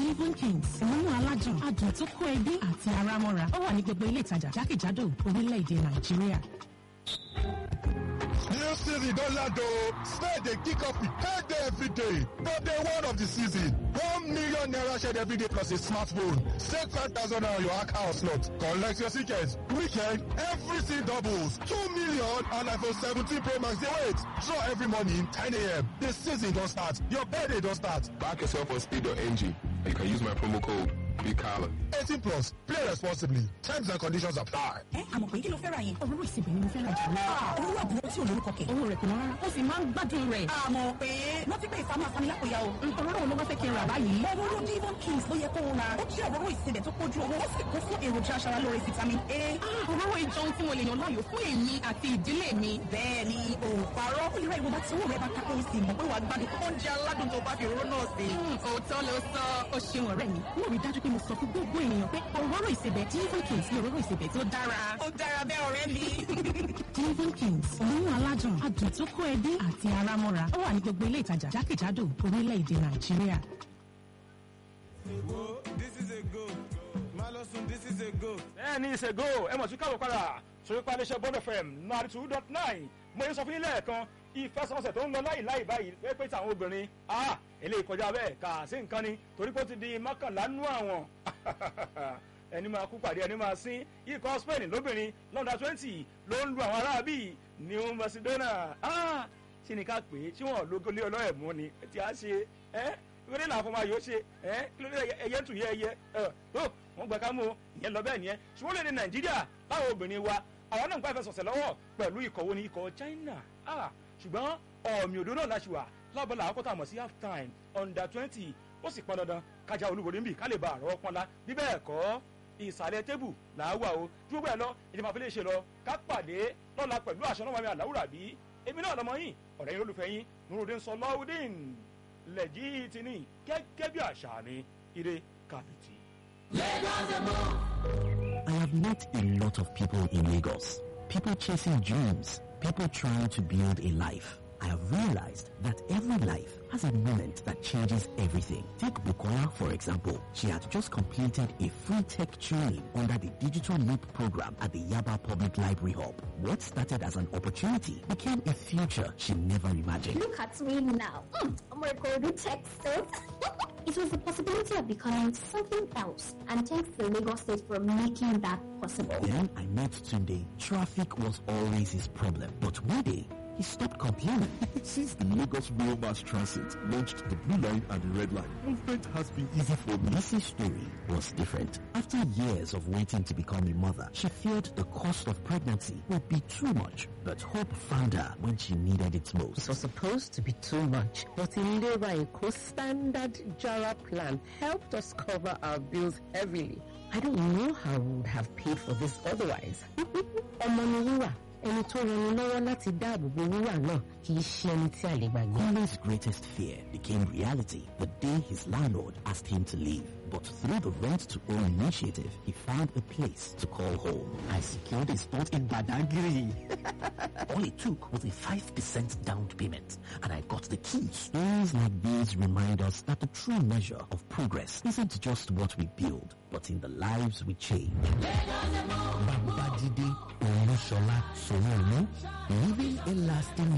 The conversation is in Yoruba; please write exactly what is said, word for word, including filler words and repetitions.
Devon Kings òórùn aládùn adùn tó kó ẹbí àti ara mọ́ra ó wà ní gbogbo ilé ìtajà jákèjádò orílẹ̀-èdè Nàìjíríà. New season don land o. Spade dey kick off with payday every day. From day one of the season, one million naira shared every day plus a smartphone. Save five thousand naira on your account slot. Collect your tickets. Weekend, everything doubles. Two million and iPhone seventeen Pro Max dey wait. Draw every morning, ten a m The season don start. Your payday don start. Back yourself on speed dot n g. You can use my promo code BIGCALLA. eighteen plus. Play responsibly. Terms and conditions apply. ẹ àmọ̀ pé kí ló fẹ́ ra yẹn. Òróró ìsebẹ̀ ni mo fẹ́ ra jù lọ. owó àbúrò tí ò lórúkọ kẹ̀. Owó rẹ̀ kò wọ́n rárá. Ó sì máa ń gbádùn rẹ̀. àmọ̀ pé wọ́n ti pé ìfàmù afanilákòyà o. Òróró wo ló wá fẹ́ kí n rà báyìí? òróró Devon Kings ló yẹ kó o ra. ó jẹ́ òróró ìsebẹ̀ tó pójú owó. ó sì kún fún èròjà aṣaralóore vitamin A. Òróró ìjọ ohun tí mo lè yàn láàyò fún èmi àti ìdílé mi. bẹ́ẹ̀ ni o parọ́. ó lè ra ìwọ̀nba tí owó rẹ̀ bá ká kó o sì mọ̀ pé wàá gbádùn oúnjẹ aládùn tó bá fi òróró náà sí. Òótọ́ ló sọ. Ó ṣeun ọ̀rẹ́ mi. Mo rí dájú pé mo sọ fún gbogbo ènìyàn pé òróró ìsebẹ̀ Devon Kings ni òróró ìsebẹ̀ tó dára. ó dára bẹ́ẹ̀ ọ̀rẹ́ mi. Devon Kings òórùn aládùn adùn tó kó ẹbí àti ara mọ́ra ó wà ní gbogbo ilé ìtajà jákèjádò orílẹ̀-èdè Nàìjíríà. This is a go. Malosun, this is a go. bẹ́ẹ̀ ni ìṣègò ẹ mọ̀ sí káwọ́ padà sórí iléeṣẹ́ Bond F M ninety two dot nine mo yẹ sọ fún yín lẹ́ẹ̀kan ìfẹsẹ̀wọnsẹ̀ tó ń lọ láì láì báyìí pé pé táwọn obìnrin ah eléyìí kọjá bẹ́ẹ̀ kà sí nǹkan ni torí pé ó ti di mọ́kànlá nú àwọn ẹni máa kú pàdé ẹni máa sín ikọ̀ Spain lóbìnrin lọ́ndà twenty ló ń lu àwọn aráàbí New Macedonia ah ṣe ni ká pè é tí wọ́n lógo lé ọlọ́ẹ̀ mú ni tí a ṣe ẹ́ ìwé náà fọmọ ayò ṣe ẹ́ kí ló dé ẹyẹ tù yẹ ẹyẹ ẹ tó wọ́n gbẹ ká mú ìyẹn lọ bẹ́ẹ̀ nìyẹn ṣùgbọ́n lè ní Nàìjíríà láwọn obìnrin wa àwọn náà ń gbà fẹsọ̀sẹ̀ lọ́wọ́ pẹ̀lú ikọ̀ wo ni ikọ̀ China ah ṣùgbọ́n ọ̀mì òdo náà láṣù wà lábọ́lá àkọ́tà mọ̀ sí half time under twenty ó sì pọn dandan kájà olúborí ń bì ká lè ba àrọ́ pọ́nlá bí bẹ́ẹ̀ kọ́ ìsàlẹ̀ tébù làáwà o dúró bẹ́ẹ̀ lọ ìjọba àfẹ́lẹ́ ṣe lọ ká pàdé lọ́la pẹ̀lú àṣọ náà wàmí àláwùrà bí èmi náà lọmọ yín ọ̀rẹ́ yín olùfẹ́ yín Nurudeen Sọláwùdín lẹ́jì tí ní gẹ́gẹ́ bí àṣà mi ire kàbìtì. I have met a lot of people in Lagos. People chasing dreams. People trying to build a life. I have realized that every life has a moment that changes everything. Take Bukola, for example. She had just completed a free tech training under the Digital Leap program at the Yaba Public Library Hub. What started as an opportunity became a future she never imagined. Look at me now. Mm, I'm recording tech stuff. It was the possibility of becoming something else, and thanks to Lagos State for making that possible. Then I met Tunde. Traffic was always his problem. But one day, he stopped complaining. Since the Lagos Rail Mass Transit launched the Blue Line and the Red Line, movement has been easy for me. Lizzie's story was different. After years of waiting to become a mother, she feared the cost of pregnancy would be too much. But hope found her when she needed it most. It was supposed to be too much, but in Leva Eco Standard Jara plan helped us cover our bills heavily. I don't know how we would have paid for this otherwise. Ọmọnìwúrà, ẹni tó rọrùn lọ́wọ́ láti dáàbò bo wúrà náà kì í ṣe ẹni tí a lè gbàgbé. Kunle's greatest fear became reality the day his landlord asked him to leave. But through the rent-to-own initiative, he found a place to call home. I secured a spot in Badagry. All it took was a five percent down payment, and I got the keys. Stories like these remind us that the true measure of progress isn't just what we build, but in the lives we change. Babajide Olusola Sowolu, leaving a lasting